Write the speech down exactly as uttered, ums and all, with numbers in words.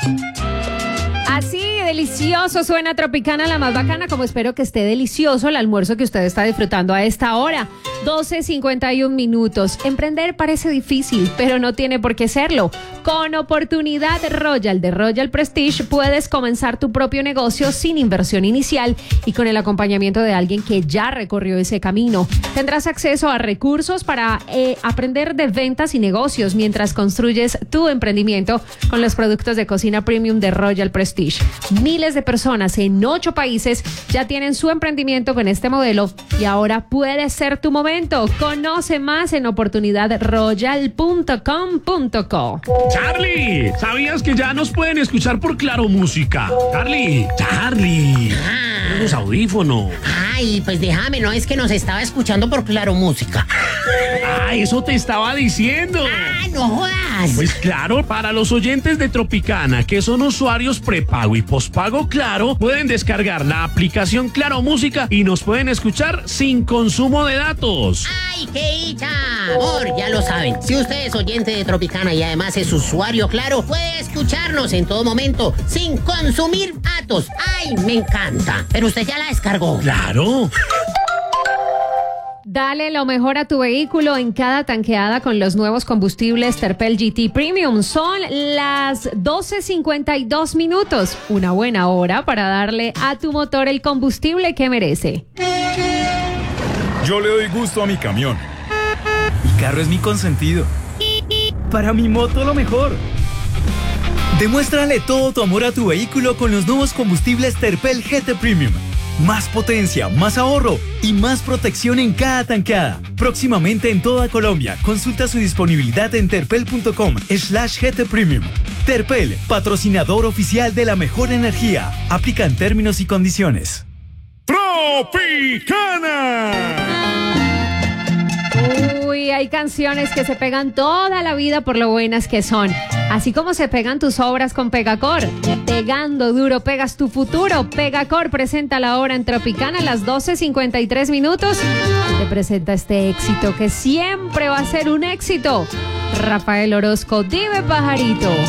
Así delicioso suena Tropicana, la más bacana, como espero que esté delicioso el almuerzo que usted está disfrutando a esta hora. doce cincuenta y un minutos. Emprender parece difícil, pero no tiene por qué serlo. Con Oportunidad Royal de Royal Prestige puedes comenzar tu propio negocio sin inversión inicial y con el acompañamiento de alguien que ya recorrió ese camino. Tendrás acceso a recursos para eh, aprender de ventas y negocios mientras construyes tu emprendimiento con los productos de cocina premium de Royal Prestige. Miles de personas en ocho países ya tienen su emprendimiento con este modelo y ahora puede ser tu momento. Conoce más en oportunidad royal punto com punto co. Charlie, ¿sabías que ya nos pueden escuchar por Claro Música? Charlie, Charlie, Ah. los audífonos. Ay, pues déjame, no es que nos estaba escuchando por Claro Música. Ah, eso te estaba diciendo. Ah, no jodas. Pues claro, para los oyentes de Tropicana, que son usuarios prepago y pospago Claro, pueden descargar la aplicación Claro Música y nos pueden escuchar sin consumo de datos. ¡Ay, qué dicha! Amor, ya lo saben. Si usted es oyente de Tropicana y además es usuario Claro, puede escucharnos en todo momento sin consumir datos. ¡Ay, me encanta! Pero usted ya la descargó. Claro. Dale lo mejor a tu vehículo en cada tanqueada con los nuevos combustibles Terpel G T Premium. Son las doce cincuenta y dos minutos. Una buena hora para darle a tu motor el combustible que merece. Yo le doy gusto a mi camión. Mi carro es mi consentido. Para mi moto lo mejor. Demuéstrale todo tu amor a tu vehículo con los nuevos combustibles Terpel G T Premium. Más potencia, más ahorro y más protección en cada tanqueada. Próximamente en toda Colombia. Consulta su disponibilidad en terpel punto com slash gt premium. Terpel, patrocinador oficial de la mejor energía. Aplican términos y condiciones. Tropicana. Uy, hay canciones que se pegan toda la vida por lo buenas que son. Así como se pegan tus obras con Pegacor. Pegando duro, pegas tu futuro. Pegacor presenta la hora en Tropicana a las doce cincuenta y tres minutos. Te presenta este éxito que siempre va a ser un éxito. Rafael Orozco, dime pajarito.